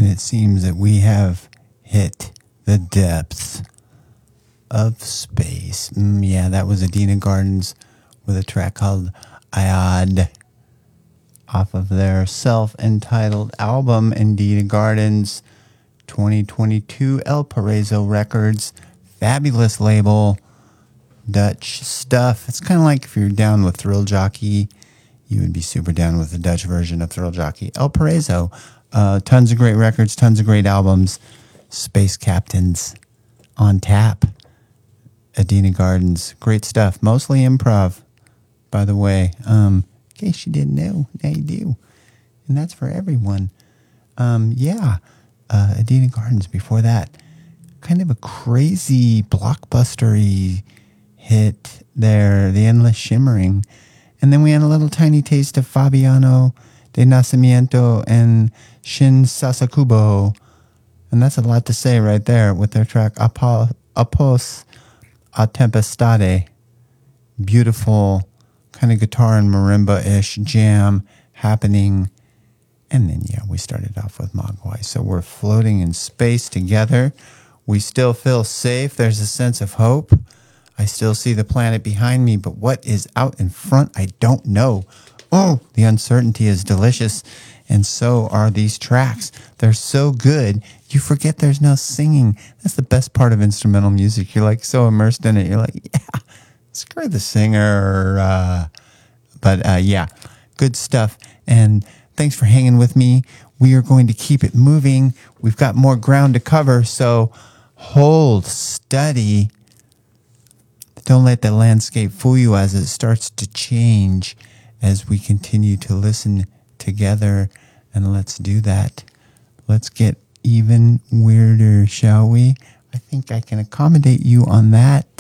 And it seems that we have hit the depths of space. Yeah, that was Adina Gardens with a track called Ayad off of their self-entitled album, Adina Gardens 2022, El Paraiso Records. Fabulous label, Dutch stuff. It's kind of like if you're down with Thrill Jockey, you would be super down with the Dutch version of Thrill Jockey. El Paraiso. Tons of great records, tons of great albums. Space Captains on tap. Adina Gardens. Great stuff. Mostly improv, by the way. In case you didn't know, now you do. And that's for everyone. Adina Gardens before that. Kind of a crazy blockbustery hit there, The Endless Shimmering. And then we had a little tiny taste of Fabiano de Nascimento and Shin Sasakubo. And that's a lot to say right there with their track Apos a Tempestade. Beautiful kind of guitar and marimba-ish jam happening. And then, we started off with Mogwai. So we're floating in space together. We still feel safe. There's a sense of hope. I still see the planet behind me, but what is out in front, I don't know. Oh, the uncertainty is delicious, and so are these tracks. They're so good, you forget there's no singing. That's the best part of instrumental music. You're like so immersed in it. You're like, screw the singer. But good stuff. And thanks for hanging with me. We are going to keep it moving. We've got more ground to cover, so hold steady. Don't let the landscape fool you as it starts to change as we continue to listen together. And let's do that. Let's get even weirder, shall we? I think I can accommodate you on that.